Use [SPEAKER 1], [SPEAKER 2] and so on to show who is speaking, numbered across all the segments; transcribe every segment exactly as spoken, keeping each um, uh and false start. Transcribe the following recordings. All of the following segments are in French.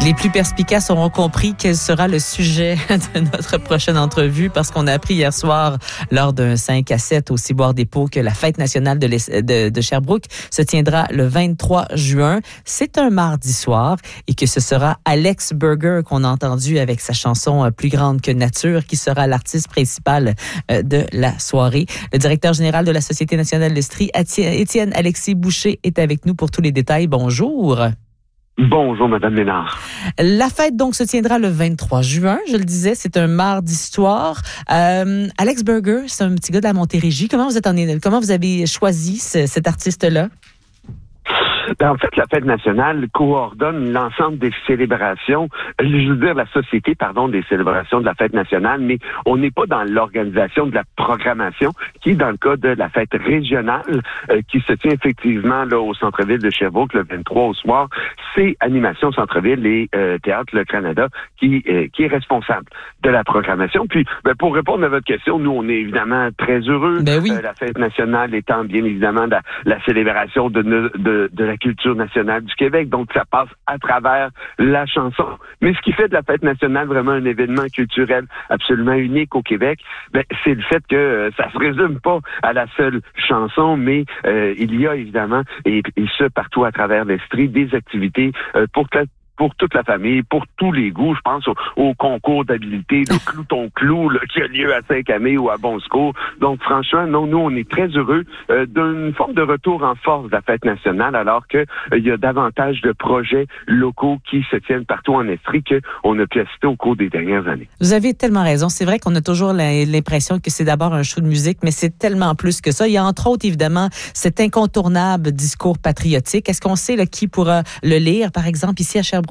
[SPEAKER 1] Les plus perspicaces auront compris quel sera le sujet de notre prochaine entrevue parce qu'on a appris hier soir lors d'un cinq à sept au Ciboire Dépôt que la fête nationale de, de, de Sherbrooke se tiendra le vingt-trois juin. C'est un mardi soir et que ce sera Alex Burger qu'on a entendu avec sa chanson Plus grande que nature qui sera l'artiste principal de la soirée. Le directeur général de la Société nationale de ski, Étienne Alexis Boucher, est avec nous pour tous les détails. Bonjour.
[SPEAKER 2] Bonjour, Madame Ménard.
[SPEAKER 1] La fête, donc, se tiendra le vingt-trois juin. Je le disais, c'est un mardi soir. Euh, Alex Burger, c'est un petit gars de la Montérégie. Comment vous êtes en, comment vous avez choisi ce, cet artiste-là?
[SPEAKER 2] Ben, en fait, la fête nationale coordonne l'ensemble des célébrations, je veux dire la société, pardon, des célébrations de la fête nationale, mais on n'est pas dans l'organisation de la programmation, qui, dans le cas de la fête régionale, euh, qui se tient effectivement là au centre-ville de Sherbrooke le vingt-trois au soir, c'est Animation Centre-ville et euh, Théâtre Le Canada qui, euh, qui est responsable de la programmation. Puis, ben, pour répondre à votre question, nous, on est évidemment très heureux.
[SPEAKER 1] Ben oui.
[SPEAKER 2] euh, la fête nationale étant bien évidemment la, la célébration de, de, de la culture nationale du Québec. Donc, ça passe à travers la chanson. Mais ce qui fait de la fête nationale vraiment un événement culturel absolument unique au Québec, ben, c'est le fait que euh, ça se résume pas à la seule chanson, mais euh, il y a évidemment, et, et ce, partout à travers l'Estrie, des activités euh, pour que pour toute la famille, pour tous les goûts. Je pense au, au concours d'habileté, le clou ton clou, là, qui a lieu à Saint-Camé ou à Bon-Secours. Donc, franchement, non, nous, on est très heureux euh, d'une forme de retour en force de la fête nationale, alors que euh, il y a davantage de projets locaux qui se tiennent partout en Estrie qu'on a pu assister au cours des dernières années.
[SPEAKER 1] Vous avez tellement raison. C'est vrai qu'on a toujours l'impression que c'est d'abord un show de musique, mais c'est tellement plus que ça. Il y a entre autres, évidemment, cet incontournable discours patriotique. Est-ce qu'on sait là, qui pourra le lire, par exemple, ici à Sherbrooke?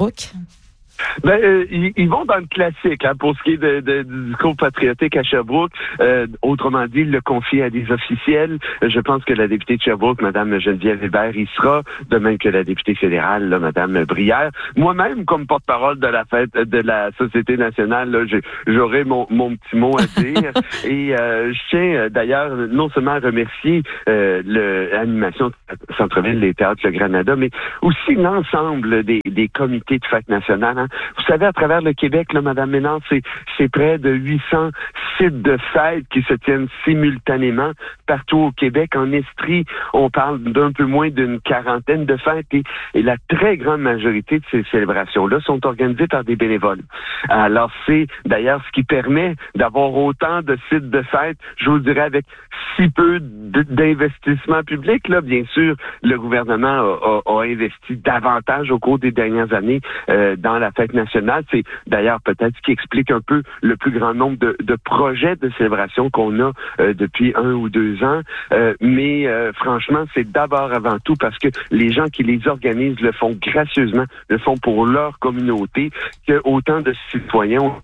[SPEAKER 2] Ben, euh, ils, ils vont dans le classique hein, pour ce qui est de, de, du discours patriotique à Sherbrooke. Euh, autrement dit, le confier à des officiels. Je pense que la députée de Sherbrooke, Mme Geneviève Hébert, y sera, de même que la députée fédérale, là, Mme Brière. Moi-même, comme porte-parole de la fête de la Société nationale, là, j'aurai mon, mon petit mot à dire. Et euh, je tiens d'ailleurs non seulement à remercier euh, l'animation Centre-ville des Théâtres Le Canada, mais aussi l'ensemble des, des comités de fête nationale. Hein. Vous savez, à travers le Québec, là, Mme Ménard, c'est, c'est près de huit cents sites de fêtes qui se tiennent simultanément partout au Québec. En Estrie, on parle d'un peu moins d'une quarantaine de fêtes et, et la très grande majorité de ces célébrations-là sont organisées par des bénévoles. Alors, c'est d'ailleurs ce qui permet d'avoir autant de sites de fêtes, je vous dirais, avec si peu d'investissement public. Là, bien sûr, le gouvernement a, a, a investi davantage au cours des dernières années euh, dans la fête nationale. C'est d'ailleurs peut-être ce qui explique un peu le plus grand nombre de, de projets de célébration qu'on a euh, depuis un ou deux ans. Euh, mais euh, franchement, c'est d'abord avant tout parce que les gens qui les organisent le font gracieusement, le font pour leur communauté, que autant de citoyens ont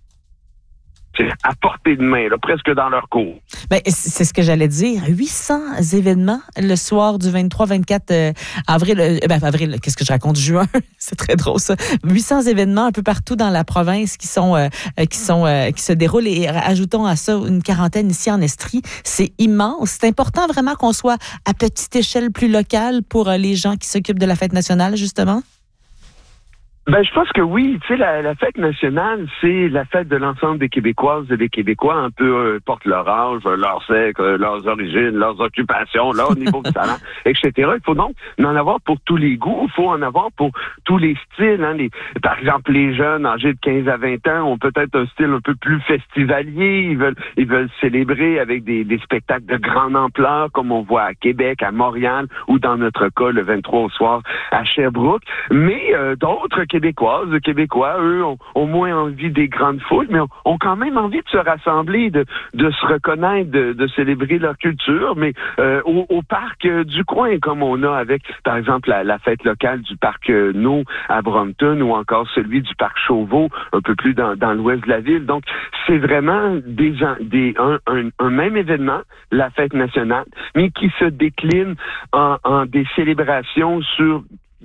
[SPEAKER 2] à portée de main, là, presque dans leur cours.
[SPEAKER 1] Ben, c'est ce que j'allais dire. huit cents événements le soir du vingt-trois vingt-quatre euh, avril. Euh, ben, avril, qu'est-ce que je raconte? Juin. C'est très drôle, ça. huit cents événements un peu partout dans la province qui sont, euh, qui sont, euh, qui se déroulent et ajoutons à ça une quarantaine ici en Estrie. C'est immense. C'est important vraiment qu'on soit à petite échelle plus locale pour euh, les gens qui s'occupent de la fête nationale, justement?
[SPEAKER 2] Ben, je pense que oui. Tu sais, la, la fête nationale, c'est la fête de l'ensemble des Québécoises et des Québécois, un peu euh, porte leur âge, leur sexe, euh, leurs origines, leurs occupations, leur niveau de talent, et cetera. Il faut donc en avoir pour tous les goûts. Il faut en avoir pour tous les styles. Hein. Les, par exemple, les jeunes âgés de quinze à vingt ans ont peut-être un style un peu plus festivalier. Ils veulent, ils veulent célébrer avec des, des spectacles de grande ampleur, comme on voit à Québec, à Montréal, ou dans notre cas, le vingt-trois au soir, à Sherbrooke. Mais euh, d'autres Québécoises, Québécois, eux, ont, ont moins envie des grandes foules, mais ont, ont quand même envie de se rassembler, de, de se reconnaître, de, de célébrer leur culture, mais euh, au, au parc euh, du coin, comme on a avec, par exemple, la, la fête locale du parc euh, No à Brompton, ou encore celui du parc Chauveau, un peu plus dans, dans l'ouest de la ville. Donc, c'est vraiment des, des, un, un, un même événement, la fête nationale, mais qui se décline en, en des célébrations sur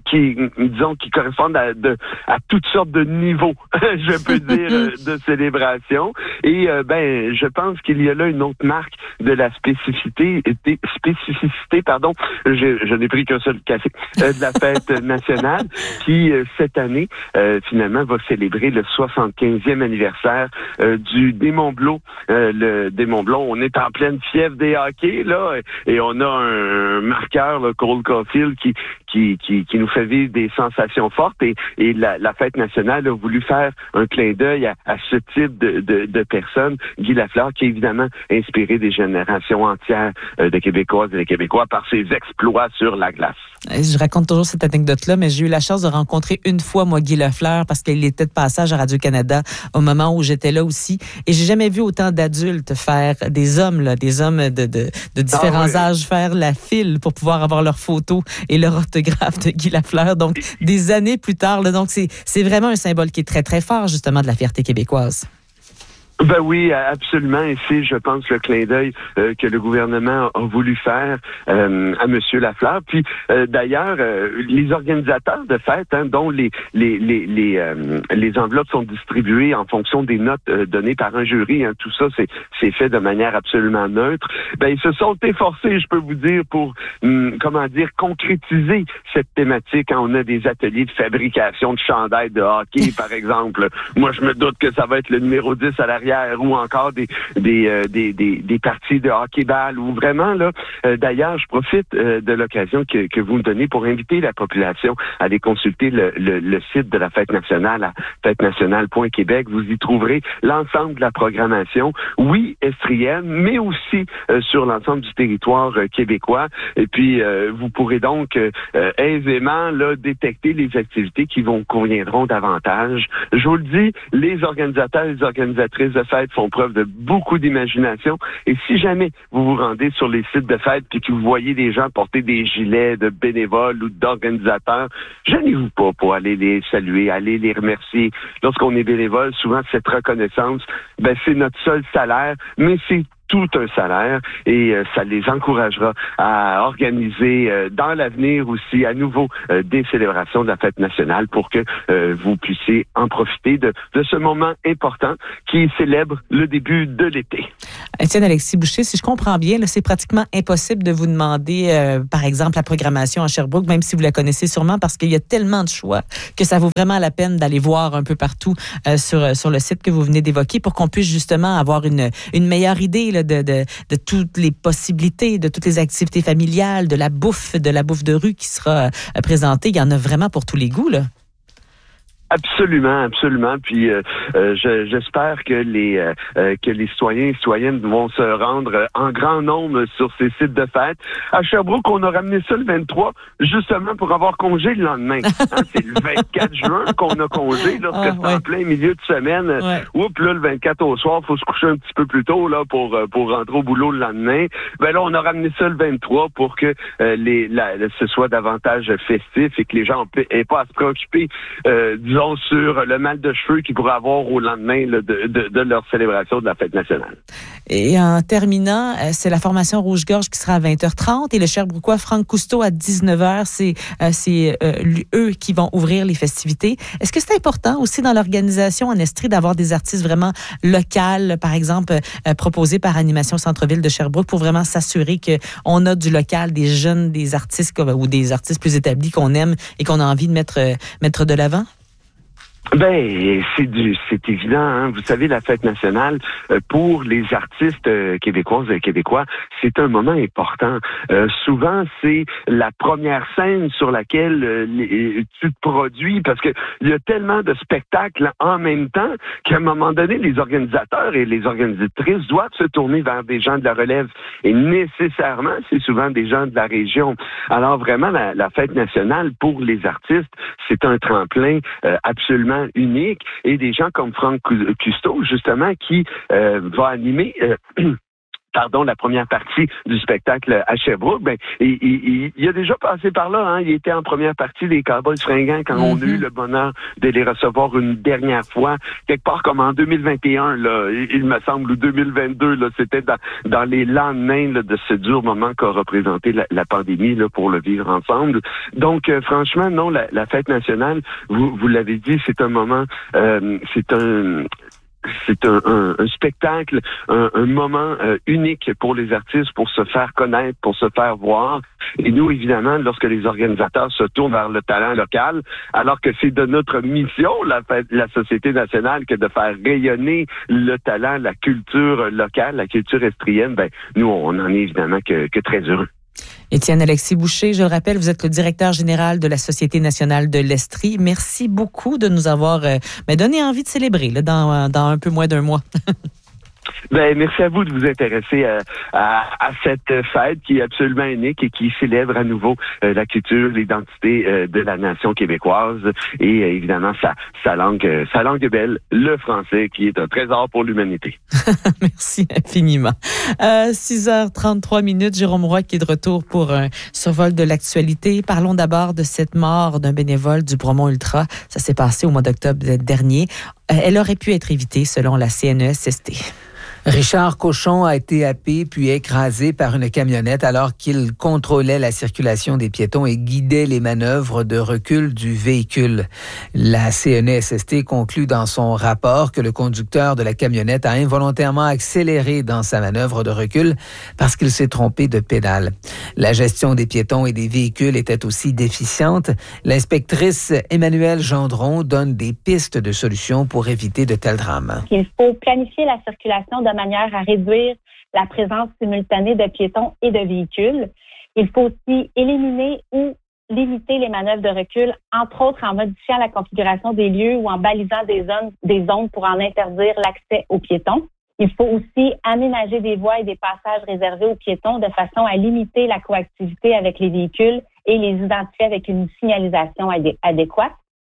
[SPEAKER 2] qui, disons, qui correspondent à, de, à toutes sortes de niveaux, je peux dire, de célébration. Et euh, ben, je pense qu'il y a là une autre marque de la spécificité, spécificité, pardon, je, je n'ai pris qu'un seul café, euh, de la fête nationale, qui euh, cette année, euh, finalement, va célébrer le soixante-quinzième anniversaire euh, du Démon Bleu. Euh, le Démon Bleu, on est en pleine fièvre des hockey, là, et on a un marqueur, le Cole Caulfield, qui, qui, qui, qui nous fait vivre des sensations fortes, et, et la, la fête nationale a voulu faire un clin d'œil à, à ce type de, de, de personnes. Guy Lafleur, qui a évidemment inspiré des générations entières euh, de Québécoises et de Québécois par ses exploits sur la glace.
[SPEAKER 1] Je raconte toujours cette anecdote-là, mais j'ai eu la chance de rencontrer une fois, moi, Guy Lafleur, parce qu'il était de passage à Radio-Canada au moment où j'étais là aussi. Et j'ai jamais vu autant d'adultes faire, des hommes, là, des hommes de, de, de différents ah, oui. âges, faire la file pour pouvoir avoir leur photo et leur autographe de Guy Lafleur. Donc, des années plus tard, là, donc c'est, c'est vraiment un symbole qui est très, très fort, justement, de la fierté québécoise.
[SPEAKER 2] Ben oui, absolument. Et c'est, je pense, le clin d'œil euh, que le gouvernement a voulu faire euh, à Monsieur Lafleur. Puis, euh, d'ailleurs, euh, les organisateurs de fêtes, hein, dont les les les les, euh, les enveloppes sont distribuées en fonction des notes euh, données par un jury. Hein, tout ça, c'est c'est fait de manière absolument neutre. Ben, ils se sont efforcés, je peux vous dire, pour hum, comment dire concrétiser cette thématique. Hein. On a des ateliers de fabrication de chandails de hockey, par exemple. Moi, je me doute que ça va être le numéro dix à l'arrière, ou encore des des, euh, des des des parties de hockey-ball, ou vraiment là. Euh, d'ailleurs, je profite euh, de l'occasion que que vous me donnez pour inviter la population à aller consulter le, le, le site de la Fête nationale à fête nationale point québec. Vous y trouverez l'ensemble de la programmation, oui, estrienne, mais aussi euh, sur l'ensemble du territoire euh, québécois. Et puis, euh, vous pourrez donc euh, aisément là détecter les activités qui vous conviendront davantage. Je vous le dis, les organisateurs et les organisatrices de fêtes font preuve de beaucoup d'imagination. Et si jamais vous vous rendez sur les sites de fêtes et que vous voyez des gens porter des gilets de bénévoles ou d'organisateurs, gênez-vous pas pour aller les saluer, aller les remercier. Lorsqu'on est bénévole, souvent cette reconnaissance, ben c'est notre seul salaire, mais c'est tout un salaire, et euh, ça les encouragera à organiser euh, dans l'avenir aussi à nouveau euh, des célébrations de la fête nationale pour que euh, vous puissiez en profiter de, de ce moment important qui célèbre le début de l'été.
[SPEAKER 1] Étienne Alexis Boucher, si je comprends bien, là, c'est pratiquement impossible de vous demander, euh, par exemple, la programmation à Sherbrooke, même si vous la connaissez sûrement, parce qu'il y a tellement de choix que ça vaut vraiment la peine d'aller voir un peu partout euh, sur, sur le site que vous venez d'évoquer pour qu'on puisse justement avoir une, une meilleure idée là, De, de, de toutes les possibilités, de toutes les activités familiales, de la bouffe, de la bouffe de rue qui sera euh, présentée. Il y en a vraiment pour tous les goûts, là.
[SPEAKER 2] Absolument, absolument. Puis euh, euh, je, j'espère que les euh, que les citoyens et citoyennes vont se rendre en grand nombre sur ces sites de fête. À Sherbrooke, on a ramené ça le vingt-trois, justement pour avoir congé le lendemain. Hein, c'est le vingt-quatre juin qu'on a congé, lorsque ah, c'est ouais. en plein milieu de semaine. Ouais. Oups, là, le vingt-quatre au soir, faut se coucher un petit peu plus tôt là pour pour rentrer au boulot le lendemain. Ben là, on a ramené ça le vingt-trois pour que euh, les la, ce soit davantage festif et que les gens n'aient pas à se préoccuper euh, sur le mal de cheveux qu'ils pourraient avoir au lendemain là, de, de, de leur célébration de la fête nationale.
[SPEAKER 1] Et en terminant, c'est la formation Rouge-Gorge qui sera à vingt heures trente et le Sherbrookois Franck Cousteau à dix-neuf heures. C'est, euh, c'est euh, eux qui vont ouvrir les festivités. Est-ce que c'est important aussi dans l'organisation en Estrie d'avoir des artistes vraiment locaux, par exemple, euh, proposés par Animation Centre-Ville de Sherbrooke pour vraiment s'assurer qu'on a du local, des jeunes, des artistes comme, ou des artistes plus établis qu'on aime et qu'on a envie de mettre, euh, mettre de l'avant?
[SPEAKER 2] Ben, c'est du, c'est évident. Hein? Vous savez, la fête nationale euh, pour les artistes euh, québécoises et québécois, c'est un moment important. Euh, souvent, c'est la première scène sur laquelle euh, les, tu te produis, parce que il y a tellement de spectacles en même temps qu'à un moment donné, les organisateurs et les organisatrices doivent se tourner vers des gens de la relève. Et nécessairement, c'est souvent des gens de la région. Alors vraiment, la, la fête nationale pour les artistes, c'est un tremplin euh, absolument unique, et des gens comme Franck Cousteau, justement, qui euh, va animer euh, pardon, la première partie du spectacle à Sherbrooke, ben, il, il, il a déjà passé par là, hein. Il était en première partie des Cowboys fringants quand mm-hmm. on a eu le bonheur de les recevoir une dernière fois, quelque part comme en deux mille vingt et un, là, il, il me semble, ou deux mille vingt-deux, là, c'était dans, dans les lendemains là, de ce dur moment qu'a représenté la, la pandémie là, pour le vivre ensemble. Donc, euh, franchement, non, la, la fête nationale, vous, vous l'avez dit, c'est un moment, euh, c'est un... C'est un, un, un spectacle, un, un moment euh, unique pour les artistes, pour se faire connaître, pour se faire voir. Et nous, évidemment, lorsque les organisateurs se tournent vers le talent local, alors que c'est de notre mission, la, la Société nationale, que de faire rayonner le talent, la culture locale, la culture estrienne, ben nous, on en est évidemment que, que très heureux.
[SPEAKER 1] Étienne Alexis Boucher, je le rappelle, vous êtes le directeur général de la Société nationale de l'Estrie. Merci beaucoup de nous avoir euh, ben, donné envie de célébrer là, dans, dans un peu moins d'un mois.
[SPEAKER 2] Ben, merci à vous de vous intéresser à, à, à cette fête qui est absolument unique et qui célèbre à nouveau euh, la culture, l'identité euh, de la nation québécoise et euh, évidemment sa, sa langue, euh, sa langue belle, le français, qui est un trésor pour l'humanité.
[SPEAKER 1] Merci infiniment. Euh, six heures trente-trois minutes, Jérôme Roy qui est de retour pour un survol de l'actualité. Parlons d'abord de cette mort d'un bénévole du Bromont Ultra. Ça s'est passé au mois d'octobre dernier. Euh, elle aurait pu être évitée selon la C N E S S T.
[SPEAKER 3] Richard Cochon a été happé puis écrasé par une camionnette alors qu'il contrôlait la circulation des piétons et guidait les manœuvres de recul du véhicule. La C N E S S T conclut dans son rapport que le conducteur de la camionnette a involontairement accéléré dans sa manœuvre de recul parce qu'il s'est trompé de pédale. La gestion des piétons et des véhicules était aussi déficiente. L'inspectrice Emmanuelle Gendron donne des pistes de solutions pour éviter de tels drames.
[SPEAKER 4] Il faut planifier la circulation de manière à réduire la présence simultanée de piétons et de véhicules. Il faut aussi éliminer ou limiter les manœuvres de recul, entre autres en modifiant la configuration des lieux ou en balisant des zones, des zones pour en interdire l'accès aux piétons. Il faut aussi aménager des voies et des passages réservés aux piétons de façon à limiter la coactivité avec les véhicules et les identifier avec une signalisation adé- adéquate.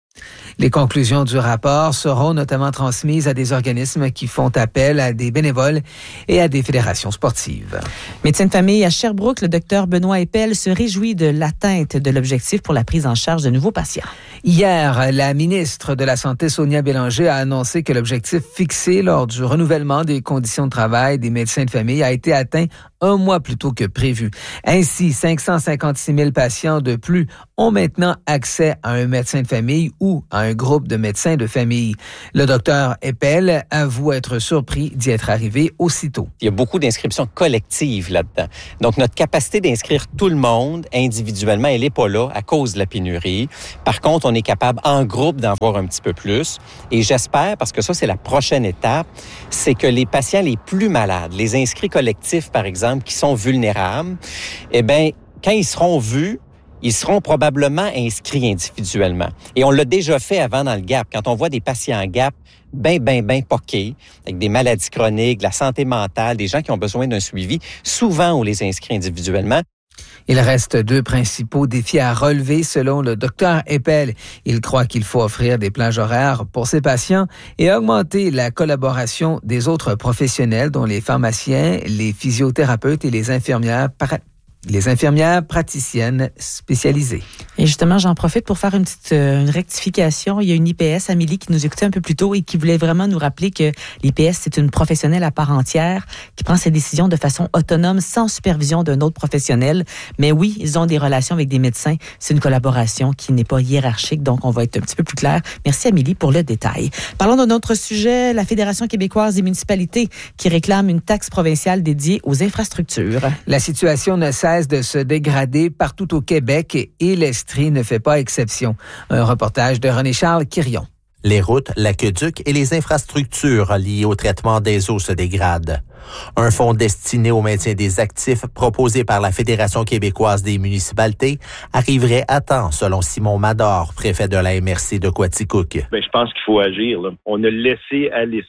[SPEAKER 3] Les conclusions du rapport seront notamment transmises à des organismes qui font appel à des bénévoles et à des fédérations sportives.
[SPEAKER 1] Médecin de famille à Sherbrooke, le docteur Benoît Eppel se réjouit de l'atteinte de l'objectif pour la prise en charge de nouveaux patients.
[SPEAKER 3] Hier, la ministre de la Santé, Sonia Bélanger, a annoncé que l'objectif fixé lors du renouvellement des conditions de travail des médecins de famille a été atteint un mois plus tôt que prévu. Ainsi, cinq cent cinquante-six mille patients de plus ont maintenant accès à un médecin de famille ou à un groupe de médecins de famille. Le docteur Eppel avoue être surpris d'y être arrivé aussitôt.
[SPEAKER 5] Il y a beaucoup d'inscriptions collectives là-dedans. Donc, notre capacité d'inscrire tout le monde individuellement, elle n'est pas là à cause de la pénurie. Par contre, on est capable en groupe d'en voir un petit peu plus. Et j'espère, parce que ça, c'est la prochaine étape, c'est que les patients les plus malades, les inscrits collectifs, par exemple, qui sont vulnérables, eh bien, quand ils seront vus, ils seront probablement inscrits individuellement. Et on l'a déjà fait avant dans le G A P. Quand on voit des patients en G A P bien, bien, bien poqués, avec des maladies chroniques, de la santé mentale, des gens qui ont besoin d'un suivi, souvent on les inscrit individuellement.
[SPEAKER 3] Il reste deux principaux défis à relever selon le docteur Eppel. Il croit qu'il faut offrir des plages horaires pour ses patients et augmenter la collaboration des autres professionnels, dont les pharmaciens, les physiothérapeutes et les infirmières les infirmières praticiennes spécialisées.
[SPEAKER 1] Et justement, j'en profite pour faire une petite euh, une rectification. Il y a une I P S, Amélie, qui nous écoutait un peu plus tôt et qui voulait vraiment nous rappeler que l'I P S, c'est une professionnelle à part entière qui prend ses décisions de façon autonome, sans supervision d'un autre professionnel. Mais oui, ils ont des relations avec des médecins. C'est une collaboration qui n'est pas hiérarchique, donc on va être un petit peu plus clair. Merci, Amélie, pour le détail. Parlons d'un autre sujet, la Fédération québécoise des municipalités qui réclame une taxe provinciale dédiée aux infrastructures.
[SPEAKER 3] La situation ne cesse de se dégrader partout au Québec et l'Estrie ne fait pas exception. Un reportage de René-Charles Quirion.
[SPEAKER 6] Les routes, l'aqueduc et les infrastructures liées au traitement des eaux se dégradent. Un fonds destiné au maintien des actifs proposé par la Fédération québécoise des municipalités arriverait à temps, selon Simon Mador, préfet de la M R C de Quaticook.
[SPEAKER 7] Bien, je pense qu'il faut agir, là. On a laissé aller ça.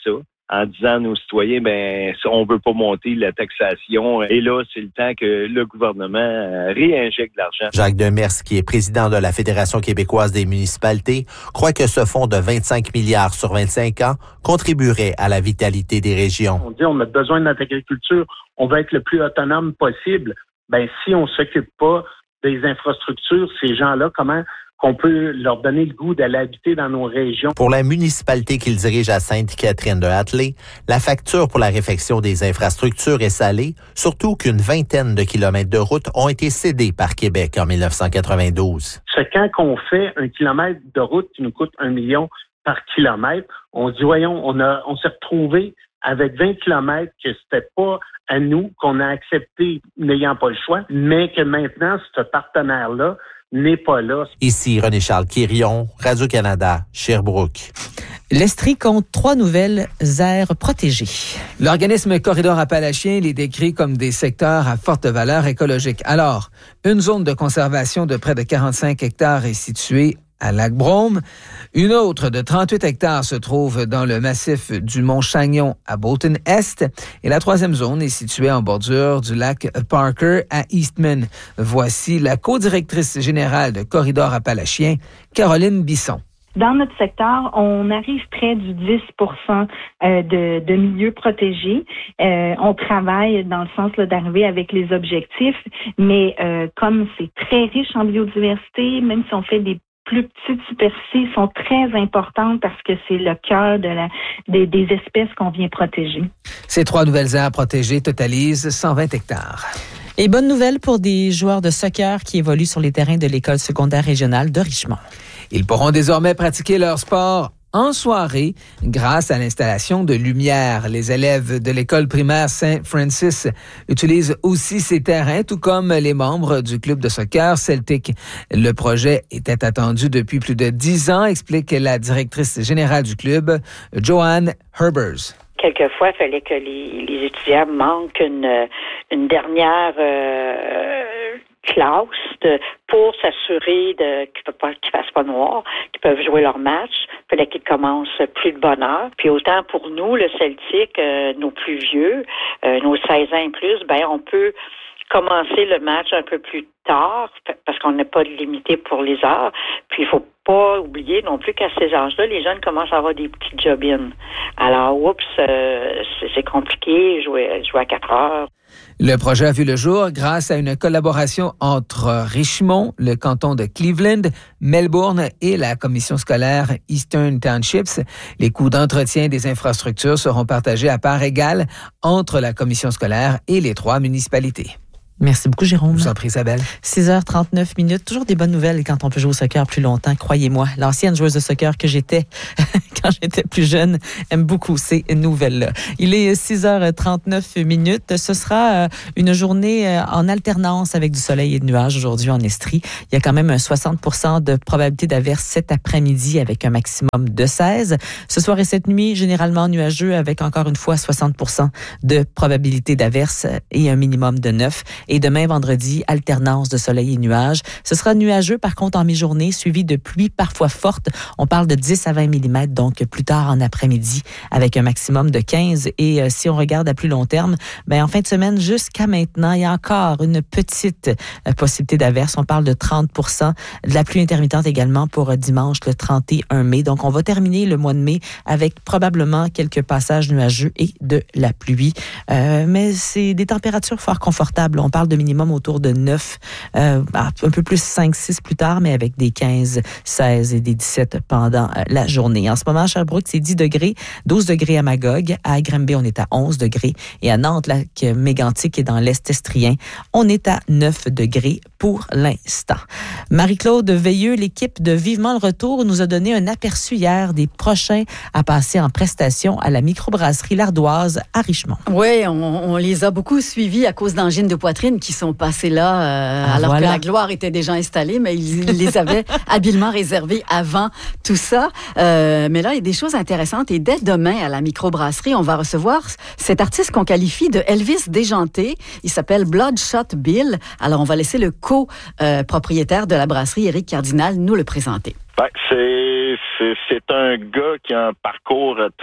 [SPEAKER 7] en disant à nos citoyens, ben, on veut pas monter la taxation. Et là, c'est le temps que le gouvernement réinjecte de l'argent.
[SPEAKER 6] Jacques Demers, qui est président de la Fédération québécoise des municipalités, croit que ce fonds de vingt-cinq milliards sur vingt-cinq ans contribuerait à la vitalité des régions.
[SPEAKER 8] On dit on a besoin de notre agriculture, on va être le plus autonome possible. Ben, si on s'occupe pas des infrastructures, ces gens-là, comment qu'on peut leur donner le goût d'aller habiter dans nos régions?
[SPEAKER 6] Pour la municipalité qu'il dirige à Sainte-Catherine-de-Hatley, la facture pour la réfection des infrastructures est salée, surtout qu'une vingtaine de kilomètres de routes ont été cédés par Québec en dix-neuf cent quatre-vingt-douze.
[SPEAKER 8] C'est quand on fait un kilomètre de route qui nous coûte un million par kilomètre, on se dit, voyons, on a, on s'est retrouvé avec vingt kilomètres que c'était pas à nous, qu'on a accepté n'ayant pas le choix, mais que maintenant, ce partenaire-là n'est pas là.
[SPEAKER 6] Ici René-Charles Quirion, Radio-Canada, Sherbrooke.
[SPEAKER 1] L'Estrie compte trois nouvelles aires protégées.
[SPEAKER 3] L'organisme Corridor Appalachien les décrit comme des secteurs à forte valeur écologique. Alors, une zone de conservation de près de quarante-cinq hectares est située à Lac-Brome. Une autre de trente-huit hectares se trouve dans le massif du Mont-Chagnon à Bolton-Est. Et la troisième zone est située en bordure du lac Parker à Eastman. Voici la co-directrice générale de Corridor Appalachien, Caroline Bisson.
[SPEAKER 9] Dans notre secteur, on arrive près du dix pour cent de, de milieux protégés. Euh, on travaille dans le sens là, d'arriver avec les objectifs, mais euh, comme c'est très riche en biodiversité, même si on fait des plus petites superficies, sont très importantes parce que c'est le cœur de la, des, des espèces qu'on vient protéger.
[SPEAKER 3] Ces trois nouvelles aires protégées totalisent cent vingt hectares.
[SPEAKER 1] Et bonne nouvelle pour des joueurs de soccer qui évoluent sur les terrains de l'école secondaire régionale de Richmond.
[SPEAKER 3] Ils pourront désormais pratiquer leur sport en soirée grâce à l'installation de lumière. Les élèves de l'école primaire Saint-Francis utilisent aussi ces terrains, tout comme les membres du club de soccer Celtic. Le projet était attendu depuis plus de dix ans, explique la directrice générale du club, Joanne Herbers.
[SPEAKER 10] Quelquefois, il fallait que les, les étudiants manquent une, une dernière euh, classe de, pour s'assurer de, qu'ils ne fassent pas noir, qu'ils peuvent jouer leur match. Il fallait qu'ils commencent plus de bonne heure. Puis autant pour nous, le Celtic, euh, nos plus vieux, euh, nos seize ans et plus, ben on peut commencer le match un peu plus tard parce qu'on n'a pas de limité pour les heures. Puis il faut pas oublier non plus qu'à ces âges-là, les jeunes commencent à avoir des petits job-in. Alors, oups, euh, c'est, c'est compliqué, jouer, jouer à quatre heures.
[SPEAKER 3] Le projet a vu le jour grâce à une collaboration entre Richmond, le canton de Cleveland, Melbourne et la commission scolaire Eastern Townships. Les coûts d'entretien des infrastructures seront partagés à part égale entre la commission scolaire et les trois municipalités.
[SPEAKER 1] Merci beaucoup, Jérôme.
[SPEAKER 3] Je vous en prie, Isabelle.
[SPEAKER 1] six heures trente-neuf minutes. Toujours des bonnes nouvelles quand on peut jouer au soccer plus longtemps, croyez-moi. L'ancienne joueuse de soccer que j'étais quand j'étais plus jeune aime beaucoup ces nouvelles-là. Il est six heures trente-neuf minutes. Ce sera une journée en alternance avec du soleil et de nuages aujourd'hui en Estrie. Il y a quand même un soixante pour cent de probabilité d'averse cet après-midi avec un maximum de seize. Ce soir et cette nuit, généralement nuageux avec encore une fois soixante pour cent de probabilité d'averse et un minimum de neuf. Et demain, vendredi, alternance de soleil et nuages. Ce sera nuageux, par contre, en mi-journée, suivi de pluies parfois fortes. On parle de dix à vingt millimètres, donc plus tard en après-midi, avec un maximum de quinze. Et euh, si on regarde à plus long terme, ben en fin de semaine, jusqu'à maintenant, il y a encore une petite euh, possibilité d'averse. On parle de trente pour cent. De la pluie intermittente également pour euh, dimanche, le trente et un mai. Donc, on va terminer le mois de mai avec probablement quelques passages nuageux et de la pluie. Euh, mais c'est des températures fort confortables. On parle de minimum autour de neuf, euh, un peu plus cinq six plus tard, mais avec des quinze, seize et des dix-sept pendant euh, la journée. En ce moment, à Sherbrooke, c'est dix degrés, douze degrés à Magog. À Granby, on est à onze degrés. Et à Nantes, lac Mégantic et dans l'Est estrien, on est à neuf degrés pour l'instant. Marie-Claude Veilleux, l'équipe de Vivement le Retour, nous a donné un aperçu hier des prochains à passer en prestation à la microbrasserie L'Ardoise à Richmond.
[SPEAKER 11] Oui, on, on les a beaucoup suivis à cause d'angines de poitrine qui sont passés là euh,
[SPEAKER 1] ah,
[SPEAKER 11] alors
[SPEAKER 1] voilà.
[SPEAKER 11] que la gloire était déjà installée, mais ils les avaient habilement réservés avant tout ça. Euh, mais là, il y a des choses intéressantes et dès demain à la microbrasserie, on va recevoir cet artiste qu'on qualifie de Elvis déjanté. Il s'appelle Bloodshot Bill. Alors, on va laisser le co-propriétaire de la brasserie, Éric Cardinal, nous le présenter.
[SPEAKER 12] Ben, c'est, c'est, c'est un gars qui a un parcours très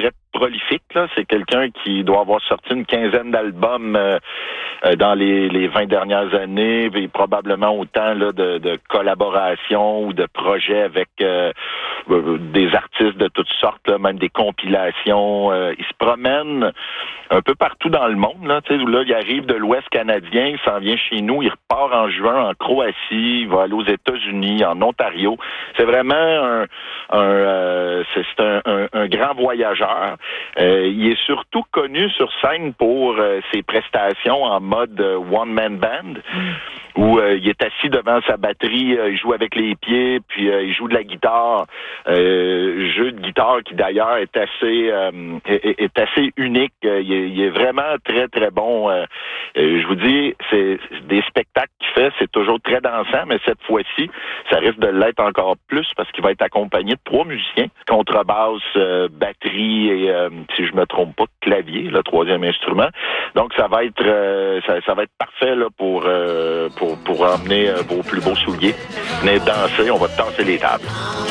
[SPEAKER 12] prolifique, là. C'est quelqu'un qui doit avoir sorti une quinzaine d'albums euh, euh, dans les, les vingt dernières années, et probablement autant là, de, de collaborations ou de projets avec euh, des artistes de toutes sortes, là, même des compilations. Euh, il se promène un peu partout dans le monde. Là, tu sais, là, il arrive de l'Ouest canadien, il s'en vient chez nous, il repart en juin en Croatie, il va aller aux États-Unis, en Ontario. C'est vraiment un, un euh, c'est, c'est un, un, un grand voyageur. Euh, il est surtout connu sur scène pour euh, ses prestations en mode euh, one-man band, où euh, il est assis devant sa batterie, euh, il joue avec les pieds, puis euh, il joue de la guitare. Euh, jeu de guitare qui d'ailleurs est assez euh, est, est assez unique. Euh, il, est, il est vraiment très très bon. Euh, euh, je vous dis, c'est des spectacles qu'il fait, c'est toujours très dansant, mais cette fois-ci, ça risque de l'être encore plus parce qu'il va être accompagné de trois musiciens, contrebasse, euh, batterie et euh, si je me trompe pas, clavier, le troisième instrument. Donc ça va être euh, ça, ça va être parfait là pour euh, pour pour emmener euh, vos plus beaux souliers. Venez danser, on va danser les tables.